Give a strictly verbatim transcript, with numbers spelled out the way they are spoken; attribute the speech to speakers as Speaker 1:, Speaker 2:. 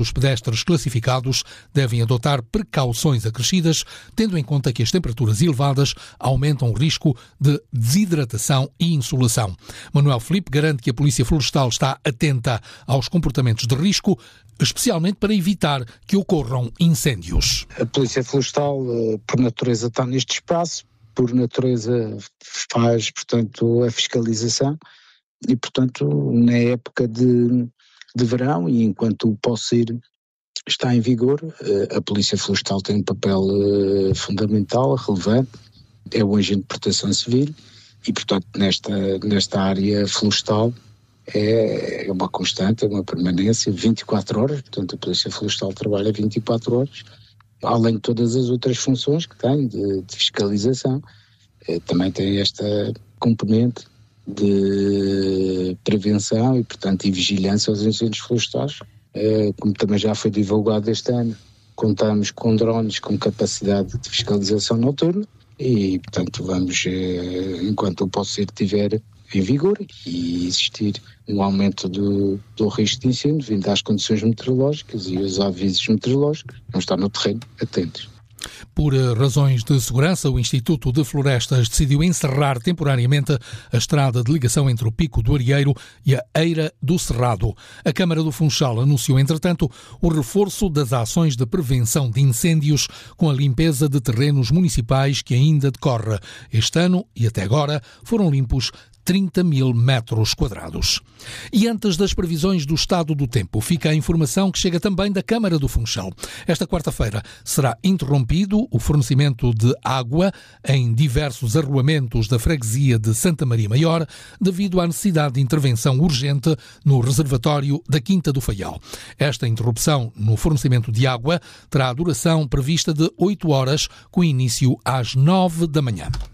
Speaker 1: Os pedestres classificados devem adotar precauções acrescidas, tendo em conta que as temperaturas elevadas aumentam o risco de desidratação e insolação. Manuel Filipe garante que a Polícia Florestal está atenta aos comportamentos de risco, especialmente para evitar que ocorram incêndios.
Speaker 2: A Polícia Florestal, por natureza, está neste espaço, por natureza faz, portanto, a fiscalização e, portanto, na época de de verão e enquanto o POSIR está em vigor, a Polícia Florestal tem um papel fundamental, relevante, é o agente de proteção civil e, portanto, nesta, nesta área florestal é, é uma constante, é uma permanência, vinte e quatro horas, portanto a Polícia Florestal trabalha vinte e quatro horas, além de todas as outras funções que tem de, de fiscalização, também tem esta componente de prevenção e, portanto, e vigilância aos incêndios florestais, como também já foi divulgado este ano. Contamos com drones com capacidade de fiscalização noturna e, portanto, vamos, enquanto o POSIR estiver em vigor e existir um aumento do, do risco de incêndio devido às condições meteorológicas e os avisos meteorológicos, vamos estar no terreno atentos.
Speaker 1: Por razões de segurança, o Instituto de Florestas decidiu encerrar temporariamente a estrada de ligação entre o Pico do Arieiro e a Eira do Cerrado. A Câmara do Funchal anunciou, entretanto, o reforço das ações de prevenção de incêndios com a limpeza de terrenos municipais que ainda decorre. Este ano, e até agora, foram limpos trinta mil metros quadrados. E antes das previsões do estado do tempo, fica a informação que chega também da Câmara do Funchal. Esta quarta-feira será interrompido o fornecimento de água em diversos arruamentos da freguesia de Santa Maria Maior devido à necessidade de intervenção urgente no reservatório da Quinta do Faial. Esta interrupção no fornecimento de água terá a duração prevista de oito horas, com início às nove da manhã.